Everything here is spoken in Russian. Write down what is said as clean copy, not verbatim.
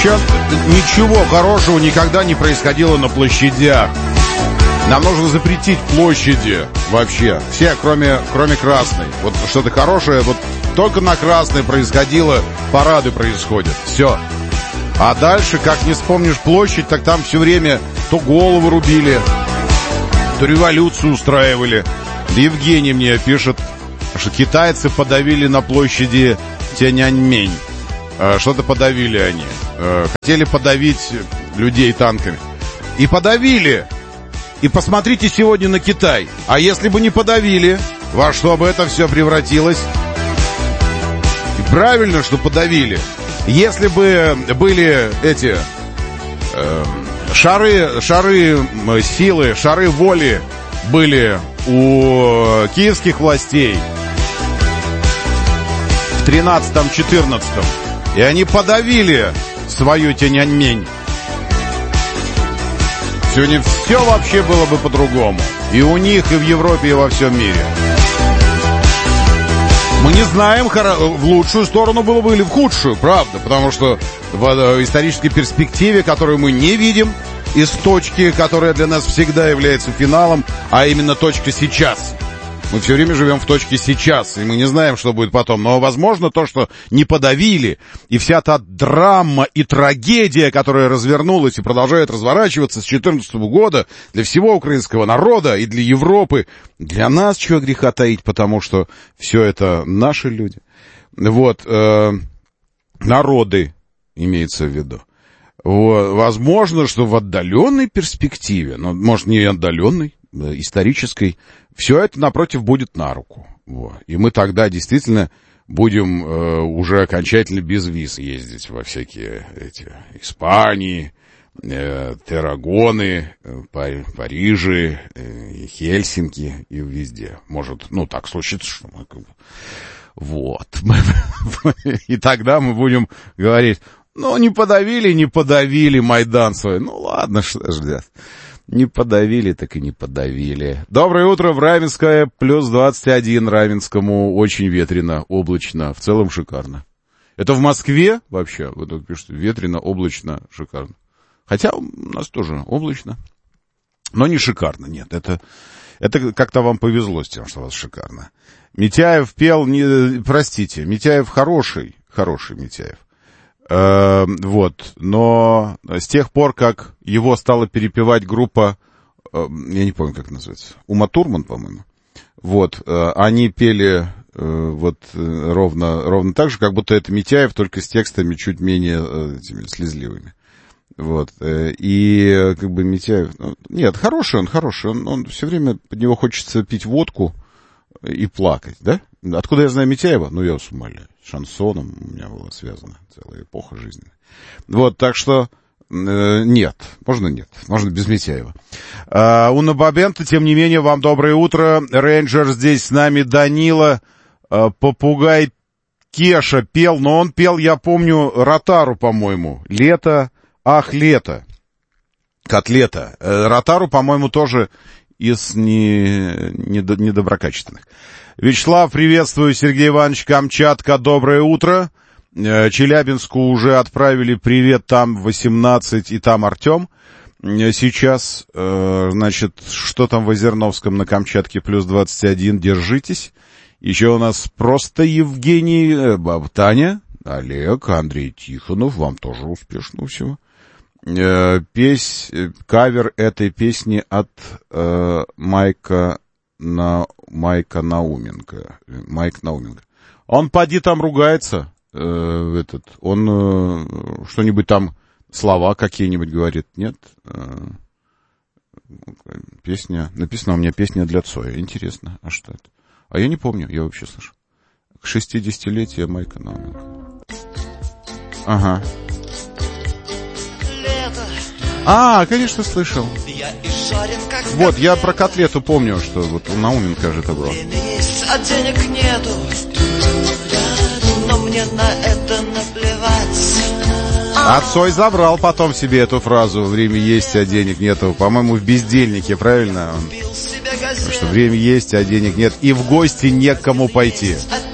Вообще, ничего хорошего никогда не происходило на площадях. Нам нужно запретить площади вообще. Все, кроме Красной. Вот что-то хорошее, вот только на Красной происходило, парады происходят. Все. А дальше, как не вспомнишь площадь, так там все время то головы рубили, то революцию устраивали. Евгений мне пишет, что китайцы подавили на площади Тяньаньмэнь. Что-то подавили они. Хотели подавить людей танками. И подавили. И посмотрите сегодня на Китай. А если бы не подавили, во что бы это все превратилось? И правильно, что подавили. Если бы были эти шары силы, шары воли были у киевских властей в 13-14, и они подавили свою Тяньаньмэнь, сегодня все вообще было бы по-другому. И у них, и в Европе, и во всем мире. Мы не знаем, в лучшую сторону было бы или в худшую, правда. Потому что в исторической перспективе, которую мы не видим, из точки, которая для нас всегда является финалом, а именно точка сейчас. Мы все время живем в точке сейчас, и мы не знаем, что будет потом. Но, возможно, то, что не подавили, и вся та драма и трагедия, которая развернулась и продолжает разворачиваться с 2014 года для всего украинского народа и для Европы, для нас чего греха таить, потому что все это наши люди. Вот, народы имеется в виду. Вот, возможно, что в отдаленной перспективе, но, может, не отдаленной, исторической, все это, напротив, будет на руку. Вот. И мы тогда действительно будем уже окончательно без виз ездить во всякие эти Испании, Таррагоны, Парижи, Хельсинки и везде. Может, ну, так случится, что мы... Вот. И тогда мы будем говорить, ну, не подавили Майдан свой. Ну, ладно, что ждать. Не подавили, так и не подавили. Доброе утро в Раменское, плюс 21 Раменскому, очень ветрено, облачно, в целом шикарно. Это в Москве вообще, вы тут пишете, ветрено, облачно, шикарно. Хотя у нас тоже облачно, но не шикарно, нет, это как-то вам повезло с тем, что у вас шикарно. Митяев пел, простите, Митяев хороший Митяев. Вот, но с тех пор, как его стала перепевать группа, я не помню, как называется, Ума Турман, по-моему, вот, они пели вот ровно так же, как будто это Митяев, только с текстами чуть менее этими слезливыми. Вот, и как бы Митяев, нет, хороший он все время под него хочется пить водку и плакать, да? Откуда я знаю Митяева? Ну, я вас умоляю. С шансоном у меня была связана целая эпоха жизни. Вот, так что нет, можно без Митяева. Уна Бабента, тем не менее, вам доброе утро. Рейнджер здесь с нами, Данила, попугай Кеша пел, но он пел, я помню, Ротару, по-моему. Лето, котлета. Ротару, по-моему, тоже из недоброкачественных. Вячеслав, приветствую. Сергей Иванович, Камчатка, доброе утро. Челябинску уже отправили привет, там 18, и там Артем. Сейчас, значит, что там в Озерновском на Камчатке, плюс 21, держитесь. Еще у нас просто Евгений, Таня, Олег, Андрей Тихонов, вам тоже успешного всего. Кавер этой песни от Майка Науменко. Майк Науменко. Он поди там ругается, он что-нибудь там, слова какие-нибудь говорит, нет? Песня, написано у меня песня для Цоя. Интересно, а что это? А я не помню, я вообще слышу. К 60-летию Майка Науменко. Ага. Конечно, слышал. Вот, я про котлету помню, что вот у Науменко же это было. А денег нету, но мне на это наплевать. А Цой забрал потом себе эту фразу «время есть, а денег нету». По-моему, в «Бездельнике», правильно? Потому что время есть, а денег нет. И в гости некому пойти.